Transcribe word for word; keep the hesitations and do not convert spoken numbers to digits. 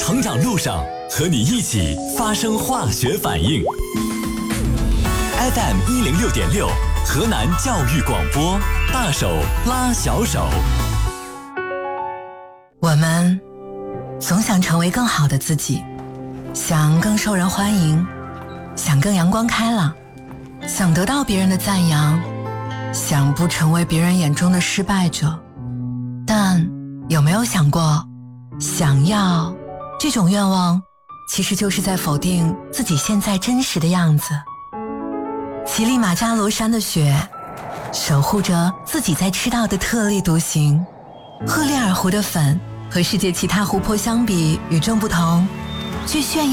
成长路上，和你一起发生化学反应。F M 一零六点六，河南教育广播，大手拉小手。 我们总想成为更好的自己，想更受人欢迎，想更阳光开朗，想得到别人的赞扬，想不成为别人眼中的失败者。但有没有想过，想要这种愿望其实就是在否定自己现在真实的样子。乞力马扎罗山的雪守护着自己在赤道的特立独行，赫列尔湖的粉和世界其他湖泊相比与众不同，具炫耀